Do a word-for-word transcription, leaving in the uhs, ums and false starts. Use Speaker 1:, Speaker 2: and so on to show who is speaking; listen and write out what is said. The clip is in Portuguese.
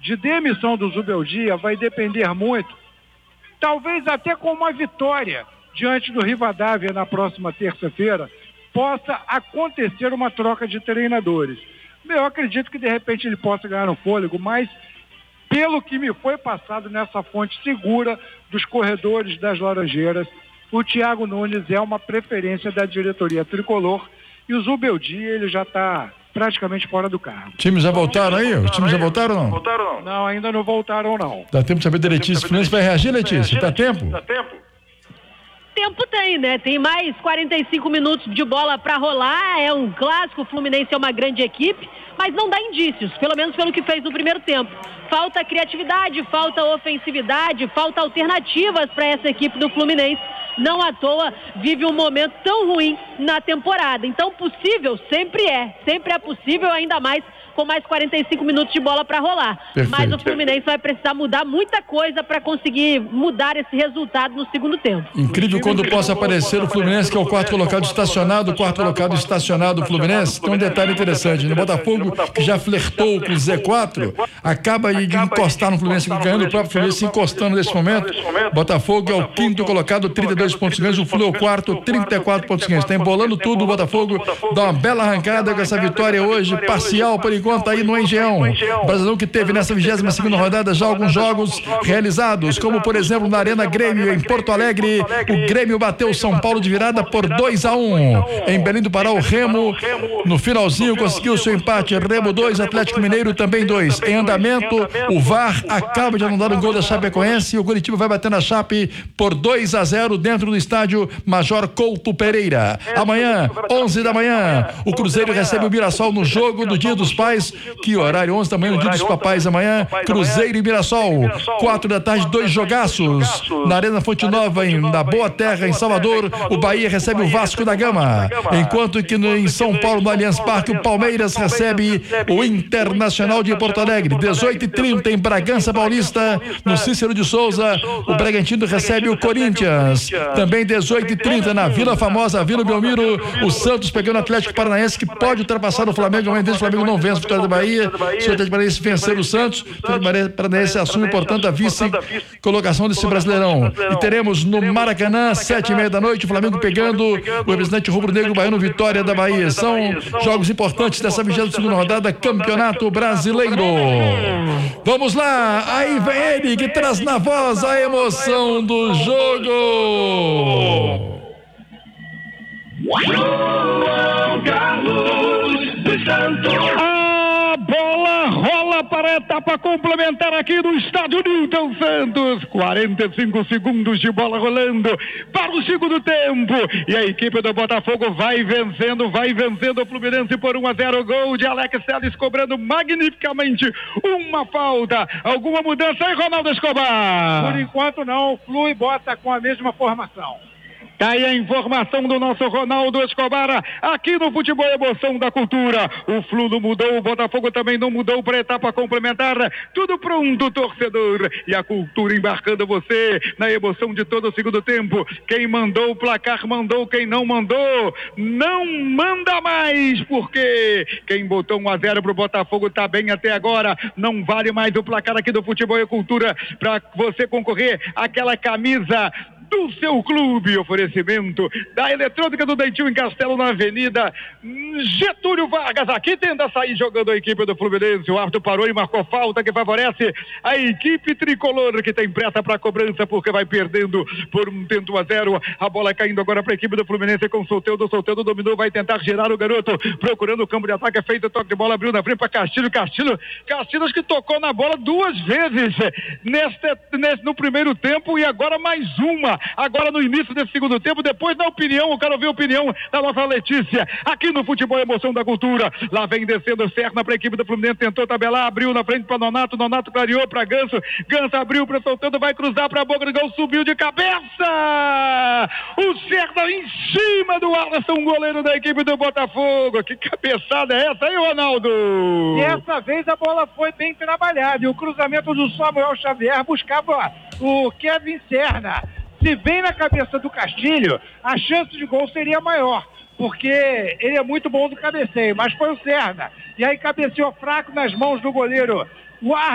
Speaker 1: de demissão do Zubeldia vai depender muito, talvez até com uma vitória diante do Rivadavia na próxima terça-feira, possa acontecer uma troca de treinadores. Eu acredito que de repente ele possa ganhar um fôlego, mas pelo que me foi passado nessa fonte segura dos corredores das Laranjeiras, o Thiago Nunes é uma preferência da diretoria tricolor e o Zubeldia ele já está praticamente fora do carro.
Speaker 2: Times já voltaram aí? Os times já voltaram ou não?
Speaker 1: Voltaram não? Não, ainda não voltaram não.
Speaker 2: Dá tempo de saber da Letícia. O Fluminense vai reagir, Letícia? Dá tempo?
Speaker 1: Dá tempo?
Speaker 3: Tempo tem, né? Tem mais quarenta e cinco minutos de bola para rolar, é um clássico, o Fluminense é uma grande equipe, mas não dá indícios, pelo menos pelo que fez no primeiro tempo. Falta criatividade, falta ofensividade, falta alternativas para essa equipe do Fluminense. Não à toa vive um momento tão ruim na temporada. Então possível sempre é, sempre é possível, ainda mais com mais quarenta e cinco minutos de bola para rolar.
Speaker 2: Perfeito.
Speaker 3: Mas o Fluminense vai precisar mudar muita coisa para conseguir mudar esse resultado no segundo tempo.
Speaker 2: Incrível quando possa aparecer o Fluminense, que é o quarto colocado estacionado, o quarto colocado estacionado do Fluminense. Tem um detalhe interessante, né? O Botafogo, que já flertou com o Z quatro, acaba de encostar no Fluminense, ganhando o próprio Fluminense, se encostando nesse momento. Botafogo é o quinto colocado, trinta e dois pontos ganhos, o Flu é o quarto, trinta e quatro pontos ganhos. Está embolando tudo, o Botafogo dá uma bela arrancada com essa vitória hoje, parcial por enquanto. Conta aí no Engenhão. O Brasileirão que teve nessa vigésima segunda rodada já alguns jogos realizados, como por exemplo na Arena Grêmio em Porto Alegre, o Grêmio bateu o São Paulo de virada por dois a um. Em Belém do Pará, o Remo no finalzinho conseguiu o seu empate, Remo dois, Atlético Mineiro também dois. Em andamento, o V A R acaba de anular um gol da Chapecoense e o Curitiba vai bater na Chape por dois a zero dentro do estádio Major Couto Pereira. Amanhã, onze da manhã, o Cruzeiro recebe o Mirassol no jogo do Dia dos Pais. Que horário? onze da manhã, no Dia dos Papais amanhã, Cruzeiro e Mirassol, quatro da tarde, dois jogaços na Arena Fonte Nova, em, na Boa Terra, em Salvador. O Bahia recebe o Vasco da Gama, enquanto que no, em São Paulo, no Allianz Parque, o Palmeiras recebe o Internacional de Porto Alegre. dezoito e trinta em Bragança Paulista, no Cícero de Souza, o Bragantino recebe o Corinthians. Também dezoito e trinta na Vila Famosa, Vila Belmiro, o Santos pegando o Atlético Paranaense, que pode ultrapassar o Flamengo, mas desde o Flamengo não vence Vitória da Bahia, se o Atlético Paranaense vencer o Santos, o Atlético Paranaense assume, portanto, a vice-colocação desse Brasileirão. E teremos no Maracanã, sete e meia da noite, o Flamengo pegando o representante rubro-negro baiano, Vitória da Bahia. São jogos importantes dessa vigésima segunda rodada, Campeonato Brasileiro. Vamos lá, aí vem ele que traz na voz a emoção do jogo.
Speaker 1: A bola rola para a etapa complementar aqui no estádio Newton Santos. quarenta e cinco segundos de bola rolando para o segundo tempo. E a equipe do Botafogo vai vencendo, vai vencendo o Fluminense por um a zero. Gol de Alex Telles cobrando magnificamente uma falta. Alguma mudança aí, Ronaldo Escobar? Por enquanto não, o Flu bota com a mesma formação. Tá aí a informação do nosso Ronaldo Escobar, aqui no Futebol Emoção da Cultura. O Flu não mudou, o Botafogo também não mudou para a etapa complementar. Tudo pronto, torcedor. E a Cultura embarcando você na emoção de todo o segundo tempo. Quem mandou o placar, mandou. Quem não mandou, não manda mais. Porque quem botou um a zero pro Botafogo tá bem até agora. Não vale mais o placar aqui do Futebol e Cultura para você concorrer àquela camisa do seu clube. Oferecimento da Eletrônica do Dentinho em Castelo, na Avenida Getúlio Vargas. Aqui tenta sair jogando a equipe do Fluminense. O árbitro parou e marcou falta que favorece a equipe tricolor, que tem pressa para a cobrança porque vai perdendo por um tento a zero. A bola caindo agora para a equipe do Fluminense com o Soteldo. Soteldo dominou, vai tentar girar o garoto, procurando o campo de ataque. É feito o toque de bola, abriu na frente para Castilho. Castilho, Castilho que tocou na bola duas vezes neste, neste, no primeiro tempo e agora mais uma. Agora no início desse segundo tempo, depois na opinião, eu quero ver a opinião da nossa Letícia, aqui no Futebol Emoção da Cultura. Lá vem descendo Serna para a equipe do Fluminense, tentou tabelar, abriu na frente para Nonato, Nonato clareou para Ganso, Ganso abriu para Soltando, vai cruzar para a boca do gol, subiu de cabeça, o Serna em cima do Alisson, goleiro da equipe do Botafogo. Que cabeçada é essa aí, Ronaldo? Dessa vez a bola foi bem trabalhada e o cruzamento do Samuel Xavier buscava o Kevin Serna. Se vem na cabeça do Castilho, a chance de gol seria maior, porque ele é muito bom do cabeceio, mas foi o Serna. E aí cabeceou fraco nas mãos do goleiro. O